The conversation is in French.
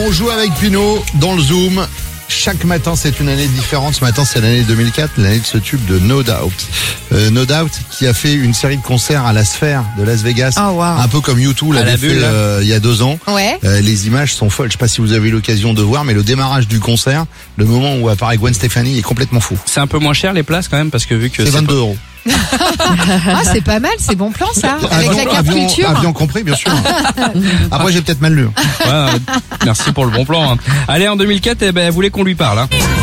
On joue avec Pino dans le Zoom. Chaque matin, c'est une année différente. Ce matin, c'est l'année 2004, l'année de ce tube de No Doubt. No Doubt qui a fait une série de concerts à la Sphère de Las Vegas. Oh, wow. Un peu comme U2 l'avait fait il y a 2 ans. Ouais. Les images sont folles. Je sais pas si vous avez eu l'occasion de voir, mais le démarrage du concert, le moment où apparaît Gwen Stefani est complètement fou. C'est un peu moins cher les places quand même parce que vu que c'est 22 €. Ah, c'est pas mal, c'est bon plan ça. Avec la carte culture. Avion compris, bien sûr. Après, j'ai peut-être mal lu. Ouais, merci pour le bon plan. Allez, en 2004, elle voulait qu'on lui parle.